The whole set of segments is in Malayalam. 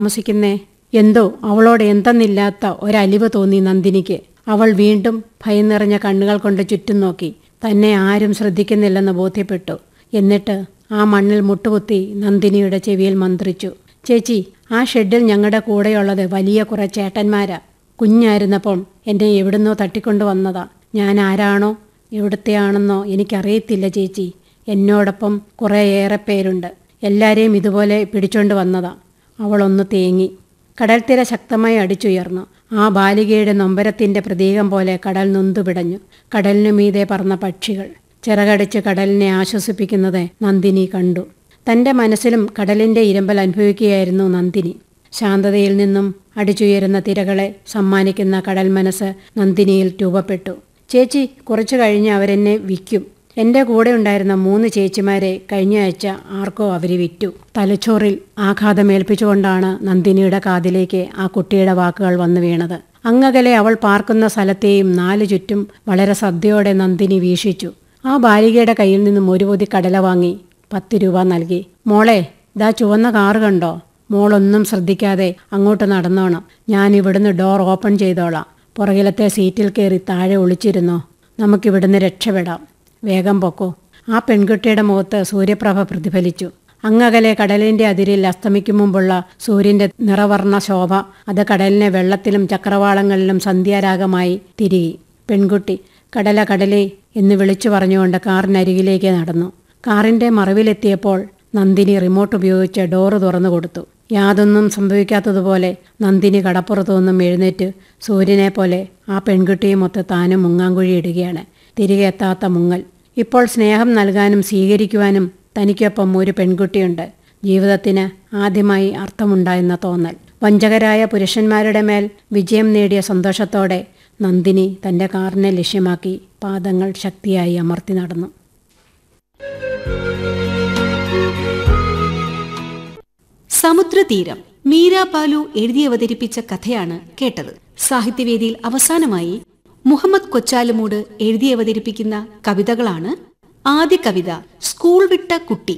താമസിക്കുന്നേ? എന്തോ അവളോട് എന്തെന്നില്ലാത്ത ഒരലിവ് തോന്നി നന്ദിനിക്ക്. അവൾ വീണ്ടും ഭയം നിറഞ്ഞ കണ്ണുകൾ കൊണ്ട് ചുറ്റും നോക്കി. തന്നെ ആരും ശ്രദ്ധിക്കുന്നില്ലെന്ന് ബോധ്യപ്പെട്ടു. എന്നിട്ട് ആ മണ്ണിൽ മുട്ടുകുത്തി നന്ദിനിയുടെ ചെവിയിൽ മന്ത്രിച്ചു. ചേച്ചി, ആ ഷെഡിൽ ഞങ്ങളുടെ കൂടെയുള്ളത് വലിയ കുറെ ചേട്ടന്മാരാ. കുഞ്ഞായിരുന്നപ്പം എന്നെ എവിടുന്നോ തട്ടിക്കൊണ്ടു വന്നതാ. ഞാൻ ആരാണോ എവിടുത്തെയാണെന്നോ എനിക്കറിയത്തില്ല ചേച്ചി. എന്നോടൊപ്പം കുറേയേറെ പേരുണ്ട്. എല്ലാവരെയും ഇതുപോലെ പിടിച്ചോണ്ട് വന്നതാ. അവളൊന്ന് തേങ്ങി. കടൽത്തിര ശക്തമായി അടിച്ചുയർന്നു. ആ ബാലികയുടെ നൊമ്പരത്തിൻ്റെ പ്രതീകം പോലെ കടൽ നൊന്തുപിടഞ്ഞു. കടലിനു മീതെ പറന്ന പക്ഷികൾ ചിറകടിച്ച് കടലിനെ ആശ്വസിപ്പിക്കുന്നത് നന്ദിനി കണ്ടു. തൻ്റെ മനസ്സിലും കടലിൻ്റെ ഇരമ്പൽ അനുഭവിക്കുകയായിരുന്നു നന്ദിനി. ശാന്തതയിൽ നിന്നും അടിച്ചുയരുന്ന തിരകളെ സമ്മാനിക്കുന്ന കടൽ മനസ്സ് നന്ദിനിയിൽ രൂപപ്പെട്ടു. ചേച്ചി, കുറച്ചു കഴിഞ്ഞ് അവരെന്നെ വിൽക്കും. എൻ്റെ കൂടെ ഉണ്ടായിരുന്ന 3 ചേച്ചിമാരെ കഴിഞ്ഞ ആഴ്ച ആർക്കോ അവർ വിറ്റു. തലച്ചോറിൽ ആഘാതമേൽപ്പിച്ചുകൊണ്ടാണ് നന്ദിനിയുടെ കാതിലേക്ക് ആ കുട്ടിയുടെ വാക്കുകൾ വന്നു വീണത്. അങ്ങകലെ അവൾ പാർക്കുന്ന സ്ഥലത്തെയും 4 ചുറ്റും വളരെ ശ്രദ്ധയോടെ നന്ദിനി വീക്ഷിച്ചു. ആ ബാലികയുടെ കയ്യിൽ നിന്നും ഒരു പൊതി കടല വാങ്ങി 10 രൂപ നൽകി. മോളെ, ഇതാ ചുവന്ന കാറ് കണ്ടോ? മോളൊന്നും ശ്രദ്ധിക്കാതെ അങ്ങോട്ട് നടന്നോണം. ഞാൻ ഇവിടുന്ന് ഡോർ ഓപ്പൺ ചെയ്തോളാം. പുറകിലത്തെ സീറ്റിൽ കയറി താഴെ ഒളിച്ചിരുന്നോ. നമുക്കിവിടുന്ന് രക്ഷപ്പെടാം. വേഗം പൊക്കോ. ആ പെൺകുട്ടിയുടെ മുഖത്ത് സൂര്യപ്രഭ പ്രതിഫലിച്ചു. അങ്ങകലെ കടലിൻ്റെ അതിരിൽ അസ്തമിക്കും മുമ്പുള്ള സൂര്യൻ്റെ നിറവർണ്ണ ശോഭ അത് കടലിനെ വെള്ളത്തിലും ചക്രവാളങ്ങളിലും സന്ധ്യാരാഗമായി തിരികി. പെൺകുട്ടി കടല കടലേ എന്ന് വിളിച്ചു പറഞ്ഞുകൊണ്ട് കാറിനരികിലേക്ക് നടന്നു. കാറിൻ്റെ മറവിലെത്തിയപ്പോൾ നന്ദിനി റിമോട്ട് ഉപയോഗിച്ച് ഡോറ് തുറന്നു കൊടുത്തു. യാതൊന്നും സംഭവിക്കാത്തതുപോലെ നന്ദിനി കടപ്പുറത്തു നിന്നും എഴുന്നേറ്റ് സൂര്യനെ പോലെ ആ പെൺകുട്ടിയുമൊത്ത് താനും മുങ്ങാങ്കുഴി ഇടുകയാണ്. തിരികെ എത്താത്ത മുങ്ങൽ. ഇപ്പോൾ സ്നേഹം നൽകാനും സ്വീകരിക്കുവാനും തനിക്കൊപ്പം ഒരു പെൺകുട്ടിയുണ്ട്. ജീവിതത്തിന് ആദ്യമായി അർത്ഥമുണ്ടായെന്ന തോന്നൽ. വഞ്ചകരായ പുരുഷന്മാരുടെ മേൽ വിജയം നേടിയ സന്തോഷത്തോടെ നന്ദിനി തൻ്റെ കാറിനെ ലക്ഷ്യമാക്കി പാദങ്ങൾ ശക്തിയായി അമർത്തി നടന്നു. സമുദ്രതീരം മീര ബാലു എഴുതി അവതരിപ്പിച്ച കഥയാണ് കേട്ടത്. സാഹിത്യവേദിയിൽ അവസാനമായി മുഹമ്മദ് കൊച്ചാലുമൂട് എഴുതി അവതരിപ്പിക്കുന്ന കവിതകളാണ്. ആദ്യ കവിത സ്കൂൾ വിട്ട കുട്ടി.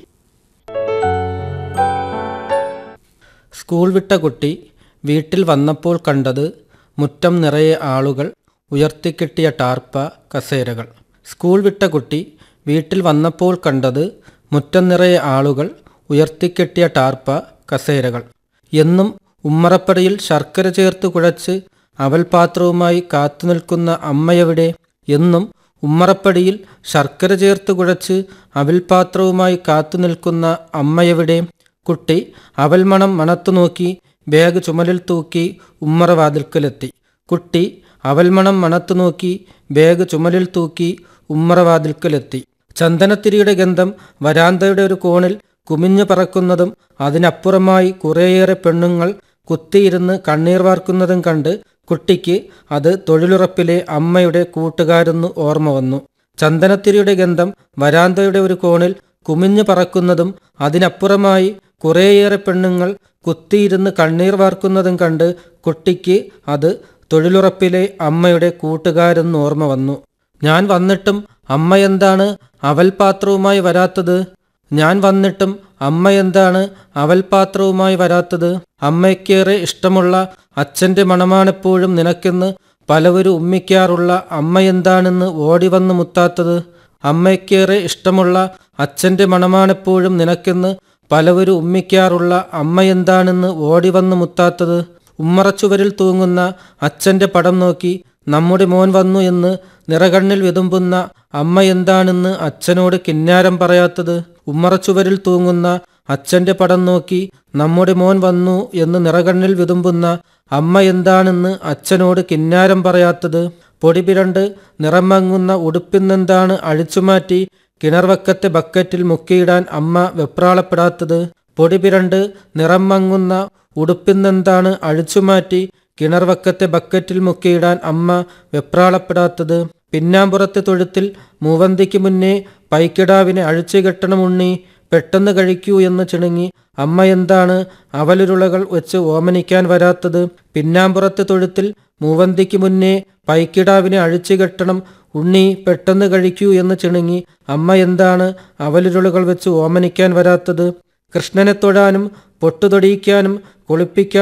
സ്കൂൾ വിട്ട കുട്ടി വീട്ടിൽ വന്നപ്പോൾ കണ്ടത് മുറ്റം നിറയെ ആളുകൾ, ഉയർത്തിക്കെട്ടിയ ടാർപ്പ, കസേരകൾ. സ്കൂൾ വിട്ട കുട്ടി വീട്ടിൽ വന്നപ്പോൾ കണ്ടത് മുറ്റം നിറയെ ആളുകൾ, ഉയർത്തിക്കെട്ടിയ ടാർപ്പ, കസേരകൾ. എന്നും ഉമ്മറപ്പടിയിൽ ശർക്കര ചേർത്ത് കുഴച്ച് അവൽപാത്രവുമായി കാത്തുനിൽക്കുന്ന അമ്മയെവിടെ? എന്നും ഉമ്മറപ്പടിയിൽ ശർക്കര ചേർത്ത് കുഴച്ച് അവൽപാത്രവുമായി കാത്തുനിൽക്കുന്ന അമ്മയെവിടെ? കുട്ടി അവൽമണം മണത്തുനോക്കി ബാഗ് ചുമലിൽ തൂക്കി ഉമ്മറവാതിൽക്കലെത്തി. കുട്ടി അവൽമണം മണത്തുനോക്കി ബാഗ് ചുമലിൽ തൂക്കി ഉമ്മറവാതിൽക്കലെത്തി. ചന്ദനത്തിരിയുടെ ഗന്ധം വരാന്തയുടെ ഒരു കോണിൽ കുമിഞ്ഞു പറക്കുന്നതും അതിനപ്പുറമായി കുറേയേറെ പെണ്ണുങ്ങൾ കുത്തിയിരുന്ന് കണ്ണീർ വാർക്കുന്നതും കണ്ട് കുട്ടിക്ക് അത് തൊഴിലുറപ്പിലെ അമ്മയുടെ കൂട്ടുകാരെന്ന് ഓർമ്മ വന്നു. ചന്ദനത്തിരിയുടെ ഗന്ധം വരാന്തയുടെ ഒരു കോണിൽ കുമിഞ്ഞു പറക്കുന്നതും അതിനപ്പുറമായി കുറേയേറെ പെണ്ണുങ്ങൾ കുത്തിയിരുന്ന് കണ്ണീർ വാർക്കുന്നതും കണ്ട് കുട്ടിക്ക് അത് തൊഴിലുറപ്പിലെ അമ്മയുടെ കൂട്ടുകാരെന്ന് ഓർമ്മ വന്നു. ഞാൻ വന്നിട്ടും അമ്മ എന്താണ് അവൽപാത്രവുമായി വരാത്തത്? ഞാൻ വന്നിട്ടും അമ്മ എന്താണ് അവൽപാത്രവുമായി വരാത്തത്? അമ്മയ്ക്കേറെ ഇഷ്ടമുള്ള അച്ഛൻ്റെ മണമാണെപ്പോഴും നിനക്കെന്ന് പലവരും ഉമ്മിക്കാറുള്ള അമ്മ എന്താണെന്ന് ഓടിവന്ന് മുത്താത്തത്? അമ്മയ്ക്കേറെ ഇഷ്ടമുള്ള അച്ഛൻ്റെ മണമാണെപ്പോഴും നിനക്കെന്ന് പലവരും ഉമ്മിക്കാറുള്ള അമ്മ എന്താണെന്ന് ഓടിവന്ന് മുത്താത്തത്? ഉമ്മറച്ചുവരിൽ തൂങ്ങുന്ന അച്ഛൻ്റെ പടം നോക്കി നമ്മുടെ മോൻ വന്നു എന്ന് നിറകണ്ണിൽ വിതുമ്പുന്ന അമ്മ എന്താണെന്ന് അച്ഛനോട് കിന്നാരം പറയാത്തത്? ഉമ്മറച്ചുവരിൽ തൂങ്ങുന്ന അച്ഛൻ്റെ പടം നോക്കി നമ്മുടെ മോൻ വന്നു എന്ന് നിറകണ്ണിൽ വിതുമ്പുന്ന അമ്മ എന്താണെന്ന് അച്ഛനോട് കിന്നാരം പറയാത്തത്? പൊടിപിരണ്ട് നിറം മങ്ങുന്ന ഉടുപ്പിന്നെന്താണ് അഴിച്ചുമാറ്റി കിണർവക്കത്തെ ബക്കറ്റിൽ മുക്കിയിടാൻ അമ്മ വെപ്രാളപ്പെടാത്തത്? പൊടിപിരണ്ട് നിറം മങ്ങുന്ന ഉടുപ്പിന്നെന്താണ് അഴിച്ചുമാറ്റി കിണർവക്കത്തെ ബക്കറ്റിൽ മുക്കിയിടാൻ അമ്മ വെപ്രാളപ്പെടാത്തത്? പിന്നാമ്പുറത്തെ തൊഴുത്തിൽ മൂവന്തിക്ക് മുന്നേ പൈക്കിടാവിനെ അഴിച്ചു കെട്ടണമുണ്ണി, പെട്ടെന്ന് കഴിക്കൂ എന്ന് ചിണുങ്ങി അമ്മ എന്താണ് അവലുരുളകൾ വെച്ച് ഓമനിക്കാൻ വരാത്തത്? പിന്നാമ്പുറത്തെ തൊഴുത്തിൽ മൂവന്തിക്ക് മുന്നേ പൈക്കിടാവിനെ അഴിച്ചു കെട്ടണം ഉണ്ണി, പെട്ടെന്ന് കഴിക്കൂ എന്ന് ചിണുങ്ങി അമ്മ എന്താണ് അവലുരുളകൾ വെച്ച് ഓമനിക്കാൻ വരാത്തത്? കൃഷ്ണനെ തൊഴാനും പൊട്ടുതൊടിയിക്കാനും കുളിപ്പിക്കാനും